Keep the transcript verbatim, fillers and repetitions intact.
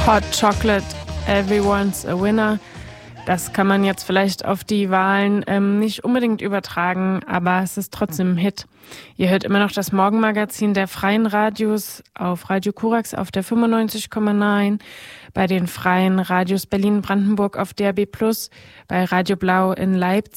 Hot Chocolate, Everyone's a Winner. Das kann man jetzt vielleicht auf die Wahlen ähm, nicht unbedingt übertragen, aber es ist trotzdem ein Hit. Ihr hört immer noch das Morgenmagazin der Freien Radios auf Radio Korax auf der fünfundneunzig Komma neun, bei den Freien Radios Berlin-Brandenburg auf D A B plus, bei Radio Blau in Leipzig.